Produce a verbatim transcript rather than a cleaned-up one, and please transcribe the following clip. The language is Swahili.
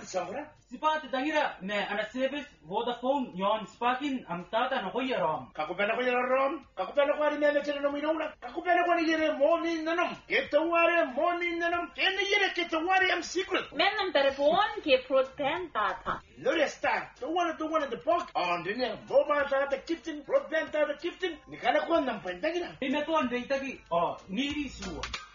Sangura? Sipati tangira me ana service Vodafone yon spakin am tata no koya rom. Kakupena ko yung rom, kakupena ko rin na chino no minula, kakupena ko ni yere morning nanam, ketawari morning nanam, kena yere ketawari am secret. Men ang telephone ke broadband data. Lori star, the one the one in the park, on the near mobile data kitchen, broadband data kitchen, ni kana ko nang pantagira. Imeton de itagi oh niri suwa.